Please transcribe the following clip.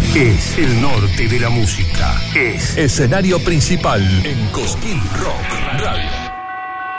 Es el norte de la música. Es escenario principal en Cosquín Rock Radio.